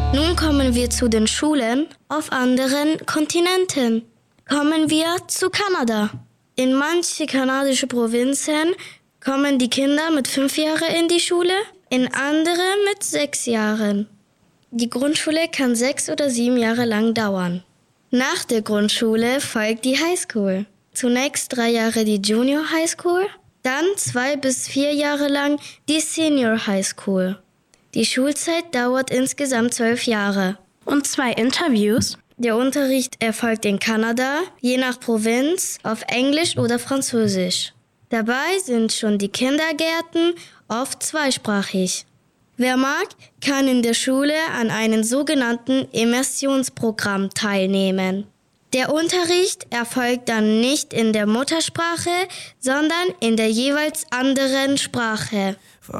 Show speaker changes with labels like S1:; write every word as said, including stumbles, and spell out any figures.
S1: Nun kommen wir zu den Schulen auf anderen Kontinenten. Kommen wir zu Kanada. In manche kanadische Provinzen kommen die Kinder mit fünf Jahren in die Schule, in andere mit sechs Jahren. Die Grundschule kann sechs oder sieben Jahre lang dauern. Nach der Grundschule folgt die Highschool. Zunächst drei Jahre die Junior High School, dann zwei bis vier Jahre lang die Senior High School. Die Schulzeit dauert insgesamt zwölf Jahre.
S2: Und zwei Interviews?
S1: Der Unterricht erfolgt in Kanada, je nach Provinz, auf Englisch oder Französisch. Dabei sind schon die Kindergärten oft zweisprachig. Wer mag, kann in der Schule an einem sogenannten Immersionsprogramm teilnehmen. Der Unterricht erfolgt dann nicht in der Muttersprache, sondern in der jeweils anderen Sprache.